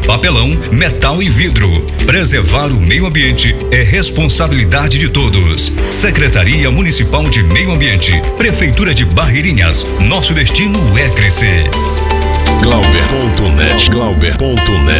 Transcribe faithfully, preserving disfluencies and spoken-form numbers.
papelão, metal e vidro. Preservar o meio ambiente é responsabilidade de todos. Secretaria Municipal de Meio Ambiente, Prefeitura de Barreirinhas. Nosso destino é crescer. Glauber ponto net. Glauber ponto net